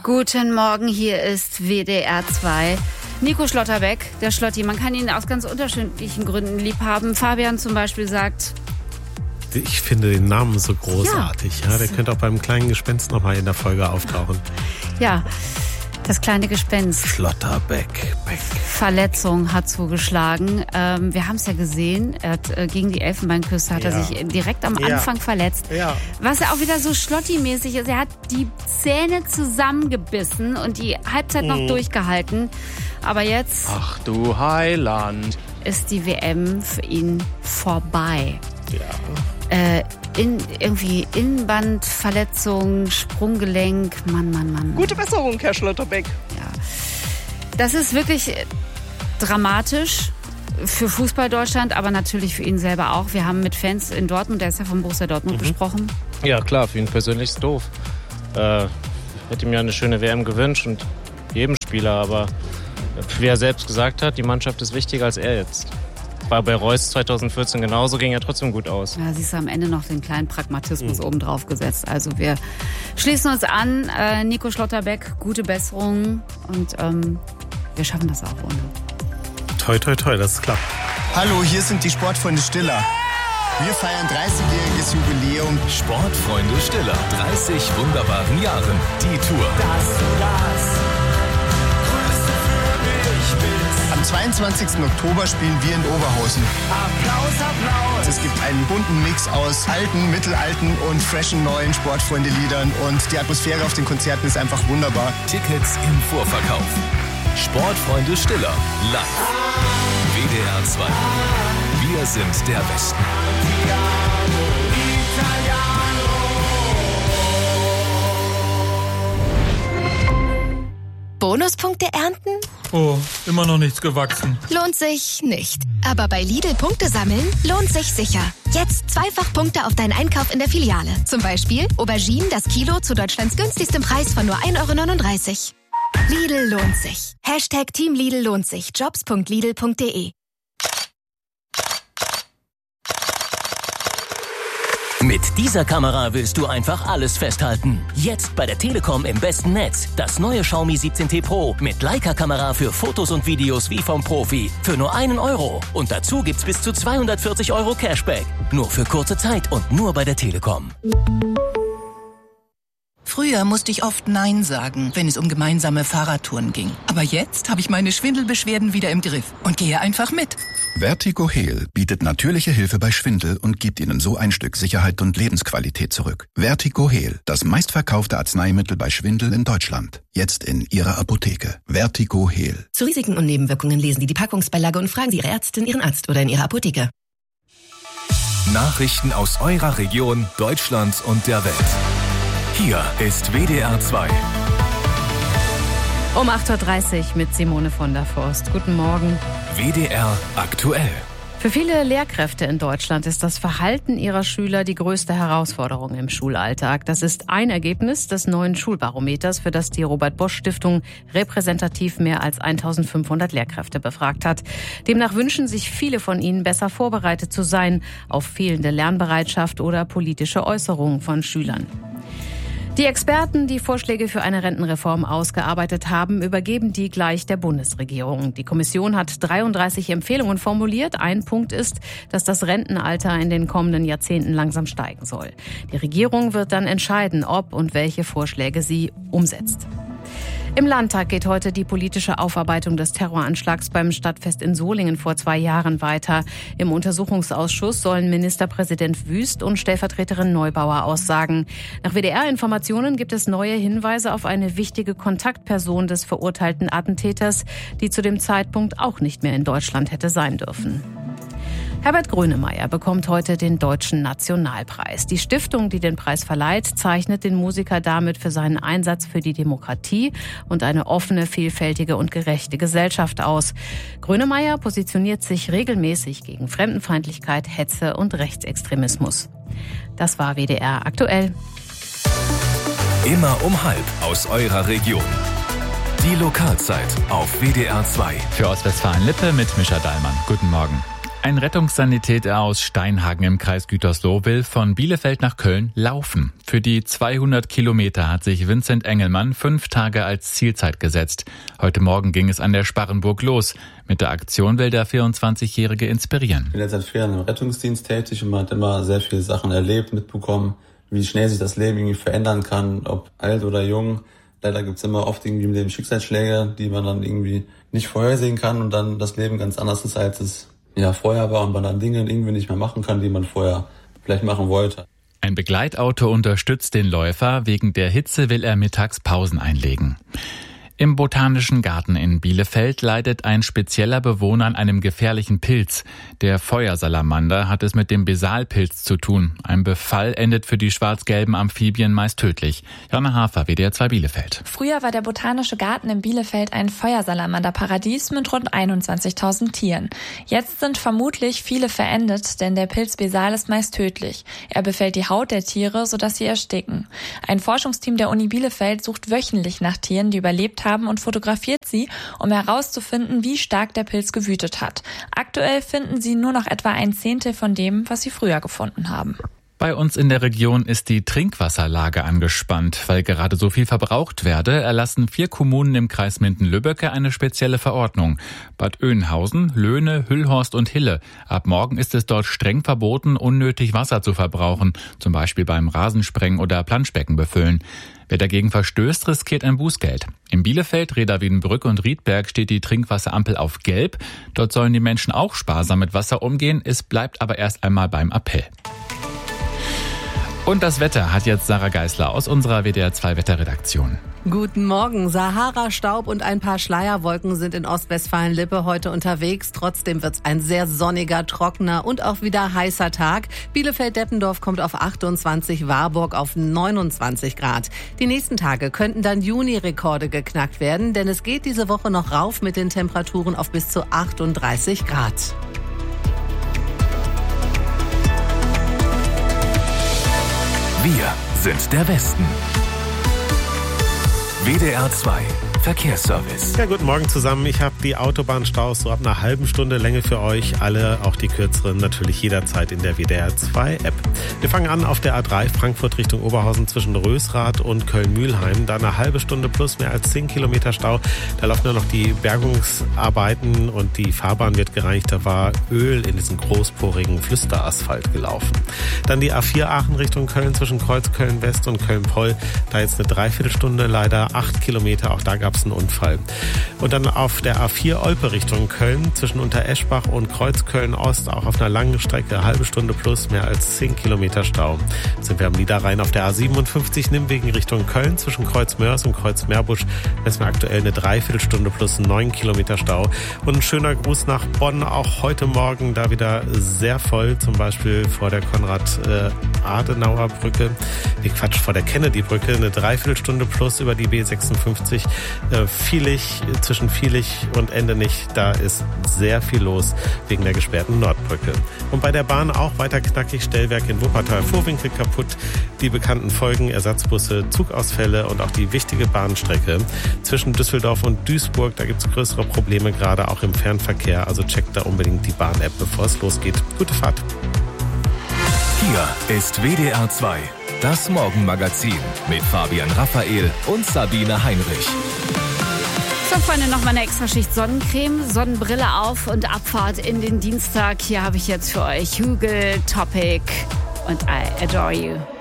Guten Morgen, hier ist WDR 2. Nico Schlotterbeck, der Schlotti. Man kann ihn aus ganz unterschiedlichen Gründen lieb haben. Fabian zum Beispiel sagt... Ich finde den Namen so großartig. Ja, der könnte auch beim kleinen Gespenst nochmal in der Folge auftauchen. Ja, das kleine Gespenst. Schlotterbeck. Verletzung hat zugeschlagen. Wir haben es ja gesehen. Er hat, gegen die Elfenbeinküste hat er sich direkt am Anfang verletzt. Ja. Was ja auch wieder so Schlotti-mäßig ist. Er hat die Zähne zusammengebissen und die Halbzeit noch durchgehalten. Aber jetzt... Ach du Heiland. ...ist die WM für ihn vorbei. Ja. Irgendwie Innenbandverletzung, Sprunggelenk, Mann. Gute Besserung, Herr Schlotterbeck. Ja. Das ist wirklich dramatisch für Fußball Deutschland, aber natürlich für ihn selber auch. Wir haben mit Fans in Dortmund, der ist ja von Borussia Dortmund gesprochen. Ja klar, für ihn persönlich ist doof. Ich hätte ihm ja eine schöne WM gewünscht und jedem Spieler, aber wie er selbst gesagt hat, die Mannschaft ist wichtiger als er jetzt. War bei Reus 2014 genauso, ging ja trotzdem gut aus. Ja, siehst du am Ende noch den kleinen Pragmatismus obendrauf gesetzt. Also wir schließen uns an. Nico Schlotterbeck, gute Besserung und wir schaffen das auch ohne. Toi, toi, toi, das ist klar. Hallo, hier sind die Sportfreunde Stiller. Wir feiern 30-jähriges Jubiläum. Sportfreunde Stiller, 30 wunderbaren Jahren. Die Tour. Dass du das Größte für mich bist. Am 22. Oktober spielen wir in Oberhausen. Applaus, Applaus. Es gibt einen bunten Mix aus alten, mittelalten und freshen neuen Sportfreunde-Liedern. Und die Atmosphäre auf den Konzerten ist einfach wunderbar. Tickets im Vorverkauf. Sportfreunde Stiller, live. WDR 2. Wir sind der Westen. Bonuspunkte ernten? Oh, immer noch nichts gewachsen. Lohnt sich nicht. Aber bei Lidl Punkte sammeln lohnt sich sicher. Jetzt 2-fach Punkte auf deinen Einkauf in der Filiale. Zum Beispiel Auberginen das Kilo zu Deutschlands günstigstem Preis von nur 1,39 €. Lidl lohnt sich. Hashtag Team Lidl lohnt sich. Jobs.lidl.de. Mit dieser Kamera willst du einfach alles festhalten. Jetzt bei der Telekom im besten Netz. Das neue Xiaomi 17T Pro mit Leica-Kamera für Fotos und Videos wie vom Profi. Für nur 1 €. Und dazu gibt's bis zu 240 € Cashback. Nur für kurze Zeit und nur bei der Telekom. Früher musste ich oft Nein sagen, wenn es um gemeinsame Fahrradtouren ging. Aber jetzt habe ich meine Schwindelbeschwerden wieder im Griff und gehe einfach mit. Vertigo Heal bietet natürliche Hilfe bei Schwindel und gibt Ihnen so ein Stück Sicherheit und Lebensqualität zurück. Vertigo Heal, das meistverkaufte Arzneimittel bei Schwindel in Deutschland. Jetzt in Ihrer Apotheke. Vertigo Heal. Zu Risiken und Nebenwirkungen lesen Sie die Packungsbeilage und fragen Sie Ihre Ärztin, Ihren Arzt oder in Ihrer Apotheke. Nachrichten aus eurer Region, Deutschland und der Welt. Hier ist WDR 2. Um 8:30 Uhr mit Simone von der Forst. Guten Morgen. WDR aktuell. Für viele Lehrkräfte in Deutschland ist das Verhalten ihrer Schüler die größte Herausforderung im Schulalltag. Das ist ein Ergebnis des neuen Schulbarometers, für das die Robert-Bosch-Stiftung repräsentativ mehr als 1500 Lehrkräfte befragt hat. Demnach wünschen sich viele von ihnen, besser vorbereitet zu sein auf fehlende Lernbereitschaft oder politische Äußerungen von Schülern. Die Experten, die Vorschläge für eine Rentenreform ausgearbeitet haben, übergeben die gleich der Bundesregierung. Die Kommission hat 33 Empfehlungen formuliert. Ein Punkt ist, dass das Rentenalter in den kommenden Jahrzehnten langsam steigen soll. Die Regierung wird dann entscheiden, ob und welche Vorschläge sie umsetzt. Im Landtag geht heute die politische Aufarbeitung des Terroranschlags beim Stadtfest in Solingen vor 2 Jahren weiter. Im Untersuchungsausschuss sollen Ministerpräsident Wüst und Stellvertreterin Neubauer aussagen. Nach WDR-Informationen gibt es neue Hinweise auf eine wichtige Kontaktperson des verurteilten Attentäters, die zu dem Zeitpunkt auch nicht mehr in Deutschland hätte sein dürfen. Herbert Grönemeyer bekommt heute den Deutschen Nationalpreis. Die Stiftung, die den Preis verleiht, zeichnet den Musiker damit für seinen Einsatz für die Demokratie und eine offene, vielfältige und gerechte Gesellschaft aus. Grönemeyer positioniert sich regelmäßig gegen Fremdenfeindlichkeit, Hetze und Rechtsextremismus. Das war WDR aktuell. Immer um 12:30 aus eurer Region. Die Lokalzeit auf WDR 2. Für Ostwestfalen-Lippe mit Mischa Dahlmann. Guten Morgen. Ein Rettungssanitäter aus Steinhagen im Kreis Gütersloh will von Bielefeld nach Köln laufen. Für die 200 Kilometer hat sich Vincent Engelmann 5 Tage als Zielzeit gesetzt. Heute Morgen ging es an der Sparrenburg los. Mit der Aktion will der 24-Jährige inspirieren. Ich bin jetzt seit 4 Jahren im Rettungsdienst tätig und man hat immer sehr viele Sachen erlebt, mitbekommen, wie schnell sich das Leben irgendwie verändern kann, ob alt oder jung. Leider gibt's immer oft irgendwie im Leben Schicksalsschläge, die man dann irgendwie nicht vorhersehen kann und dann das Leben ganz anders ist, als es vorher war und man dann Dinge irgendwie nicht mehr machen kann, die man vorher vielleicht machen wollte. Ein Begleitauto unterstützt den Läufer. Wegen der Hitze will er mittags Pausen einlegen. Im Botanischen Garten in Bielefeld leidet ein spezieller Bewohner an einem gefährlichen Pilz. Der Feuersalamander hat es mit dem Besalpilz zu tun. Ein Befall endet für die schwarz-gelben Amphibien meist tödlich. Jana Hafer, WDR 2 Bielefeld. Früher war der Botanische Garten in Bielefeld ein Feuersalamander-Paradies mit rund 21.000 Tieren. Jetzt sind vermutlich viele verendet, denn der Pilz Besal ist meist tödlich. Er befällt die Haut der Tiere, sodass sie ersticken. Ein Forschungsteam der Uni Bielefeld sucht wöchentlich nach Tieren, die überlebt haben und fotografiert sie, um herauszufinden, wie stark der Pilz gewütet hat. Aktuell finden sie nur noch etwa 1/10 von dem, was sie früher gefunden haben. Bei uns in der Region ist die Trinkwasserlage angespannt. Weil gerade so viel verbraucht werde, erlassen 4 Kommunen im Kreis Minden-Lübbecke eine spezielle Verordnung. Bad Oeynhausen, Löhne, Hüllhorst und Hille. Ab morgen ist es dort streng verboten, unnötig Wasser zu verbrauchen, zum Beispiel beim Rasensprengen oder Planschbecken befüllen. Wer dagegen verstößt, riskiert ein Bußgeld. In Bielefeld, Reda Wiedenbrück und Riedberg steht die Trinkwasserampel auf Gelb. Dort sollen die Menschen auch sparsam mit Wasser umgehen. Es bleibt aber erst einmal beim Appell. Und das Wetter hat jetzt Sarah Geisler aus unserer WDR 2 Wetterredaktion. Guten Morgen. Sahara-Staub und ein paar Schleierwolken sind in Ostwestfalen-Lippe heute unterwegs. Trotzdem wird's ein sehr sonniger, trockener und auch wieder heißer Tag. Bielefeld-Deppendorf kommt auf 28, Warburg auf 29 Grad. Die nächsten Tage könnten dann Juni-Rekorde geknackt werden, denn es geht diese Woche noch rauf mit den Temperaturen auf bis zu 38 Grad. Wir sind der Westen. WDR 2 Verkehrsservice. Ja, guten Morgen zusammen. Ich habe die Autobahnstaus so ab einer halben Stunde Länge für euch. Alle, auch die kürzeren, natürlich jederzeit in der WDR 2 App. Wir fangen an auf der A3 Frankfurt Richtung Oberhausen zwischen Rösrath und Köln-Mühlheim. Da eine halbe Stunde plus mehr als 10 Kilometer Stau. Da laufen nur noch die Bergungsarbeiten und die Fahrbahn wird gereinigt. Da war Öl in diesen großporigen Flüsterasphalt gelaufen. Dann die A4 Aachen Richtung Köln zwischen Kreuzköln West und Köln-Poll. Da jetzt eine Dreiviertelstunde, leider 8 Kilometer. Auch da gab es einen Unfall. Und dann auf der A4 Olpe Richtung Köln zwischen Untereschbach und Kreuzköln Ost auch auf einer langen Strecke, halbe Stunde plus, mehr als 10 Kilometer Stau. Sind wir am Niederrhein auf der A57 Nimwegen Richtung Köln zwischen Kreuzmörs und Kreuzmeerbusch. Messen wir aktuell eine Dreiviertelstunde plus 9 Kilometer Stau. Und ein schöner Gruß nach Bonn, auch heute Morgen da wieder sehr voll, zum Beispiel vor der Konrad-Adenauer-Brücke. Vor der Kennedy-Brücke, eine Dreiviertelstunde plus über die B56. Zwischen Vielich und Endenich, da ist sehr viel los wegen der gesperrten Nordbrücke. Und bei der Bahn auch weiter knackig, Stellwerk in Wuppertal, Vorwinkel kaputt, die bekannten Folgen, Ersatzbusse, Zugausfälle und auch die wichtige Bahnstrecke zwischen Düsseldorf und Duisburg, da gibt es größere Probleme, gerade auch im Fernverkehr, also checkt da unbedingt die Bahn-App, bevor es losgeht. Gute Fahrt. Hier ist WDR 2. Das Morgenmagazin mit Fabian Raphael und Sabine Heinrich. So, Freunde, noch mal eine extra Schicht Sonnencreme, Sonnenbrille auf und Abfahrt in den Dienstag. Hier habe ich jetzt für euch Hügel, Topic und I Adore You.